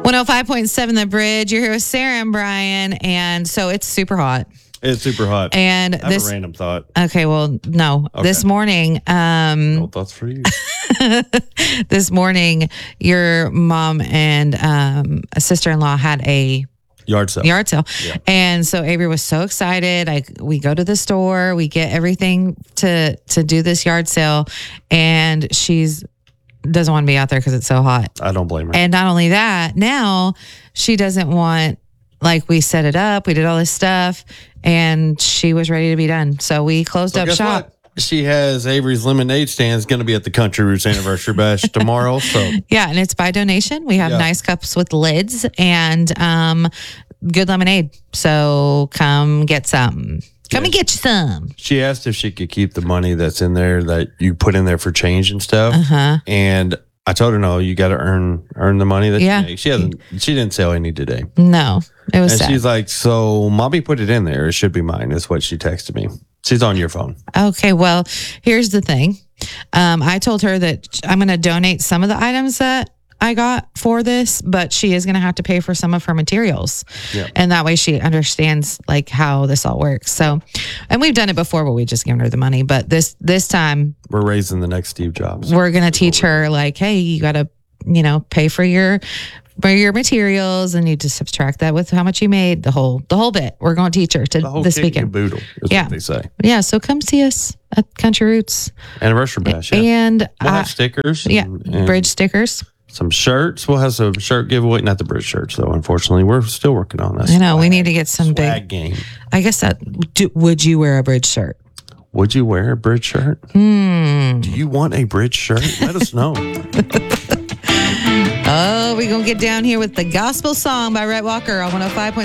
105.7 The Bridge. You're here with Sarah and Brian. And so it's super hot. It's super hot. And I have a random thought. Okay, well, no. Okay. This morning, No thoughts for you. this morning, your mom and a sister-in-law had a Yard sale. yard sale. Yeah. And so Avery was so excited. We go to the store, we get everything to do this yard sale, and she's doesn't want to be out there because it's so hot. I don't blame her. And not only that, now she doesn't want, like, we set it up, we did all this stuff, and she was ready to be done. So we closed up guess shop. what? She has Avery's lemonade stand is going to be at the Country Roots Anniversary Bash tomorrow. So Yeah, and it's by donation. We have Yeah. nice cups with lids and good lemonade. So come get some. Come and get you some. she asked if she could keep the money that's in there that you put in there for change and stuff. Uh-huh. And I told her, no, you got to earn the money that Yeah. you make. She didn't say any today. No, it was And sad. she's like, so mommy put it in there. It should be mine. Is what she texted me. She's on your phone. Okay, well, here's the thing. I told her that I'm going to donate some of the items that I got for this, but she is going to have to pay for some of her materials. Yeah. And that way she understands like how this all works. So, and we've done it before where we just given her the money, but this time We're raising the next Steve Jobs. we're going to teach her like, hey, you got to, pay for your materials and you just subtract that with how much you made, the whole bit. We're going to teach her The whole this kit and weekend. caboodle is Yeah. what they say. Yeah. So come see us at Country Roots. Anniversary bash. Yeah. And We'll have stickers. yeah, and bridge stickers. some shirts. We'll have some shirt giveaway. Not the bridge shirts, though. Unfortunately, we're still working on this. I know we need to get some swag big. game. I guess would you wear a bridge shirt? Would you wear a bridge shirt? Do you want a bridge shirt? Let us know. Oh, we're going to get down here with the gospel song by Rhett Walker on 105.7